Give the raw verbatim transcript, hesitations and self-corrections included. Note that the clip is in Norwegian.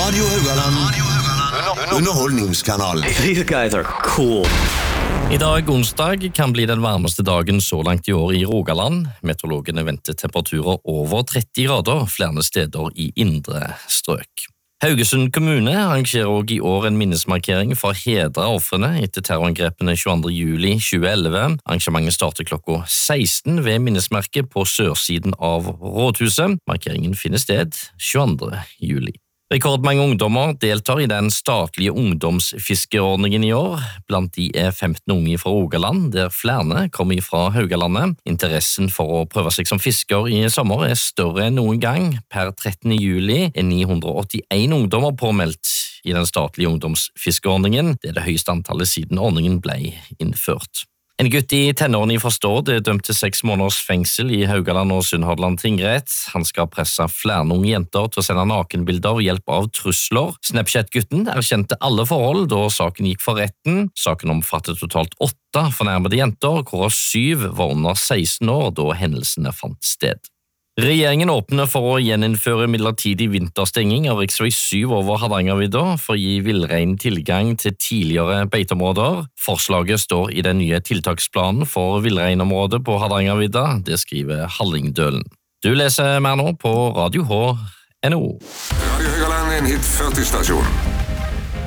Radio Haugaland. Underholdningskanalen. These guys are cool. I dag, onsdag, kan bli den varmeste dagen så langt i år i Rogaland. Meteorologene venter temperaturer over tretti grader flere steder i indre strøk. Haugesund kommune arrangerer også i år en minnesmarkering for å hedre ofrene etter terrorangrepene tjueandre juli tjueelleve. Arrangementet starter klokka seksten ved minnesmerket på sørsiden av rådhuset. Markeringen finner sted tjueandre juli. Rekordmange ungdommer deltar i den statlige ungdomsfiskeordningen i år. Blant de er femten unge fra Rogaland, der flere kommer fra Haugalandet. Interessen for å prøve seg som fisker i sommer er større enn noen gang. Per trettende juli er ni hundre og åttien ungdommer påmeldt i den statlige ungdomsfiskeordningen. Det er det høyeste antallet siden ordningen ble innført. En gutt i tenårene fra Stord er dømt til seks måneders fengsel i Haugaland og Sunnhordland tingrett. Han skal presse flere unge jenter til å sende nakenbilder ved hjelp av trusler. Snapchat-gutten erkjente alle forhold da saken gikk for retten. Saken omfattet totalt åtte fornærmede jenter, hvorav syv var under seksten år da hendelsene fant sted. Regjeringen åpner for å gjeninnføre midlertidig vinterstenging av riksvei syv over Hardangervidda for å gi villrein tilgang til tidligere beiteområder. Forslaget står i den nye tiltaksplanen for villreinområdet på Hardangervidda, det skriver Hallingdølen. Du leser mer nå på Radio H N O. Radio Haugaland er en hit førti stasjon.